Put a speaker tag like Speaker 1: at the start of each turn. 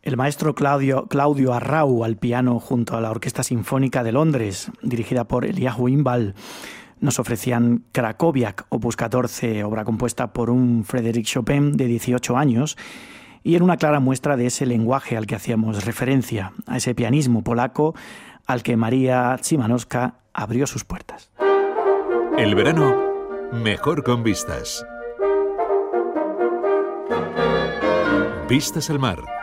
Speaker 1: El maestro Claudio Arrau al piano junto a la Orquesta Sinfónica de Londres, dirigida por Eliyahu Inbal, nos ofrecían Krakowiak, opus 14, obra compuesta por un Frédéric Chopin de 18 años, y en una clara muestra de ese lenguaje al que hacíamos referencia, a ese pianismo polaco al que María Szymanowska abrió sus puertas.
Speaker 2: El verano, mejor con vistas. Vistas al mar.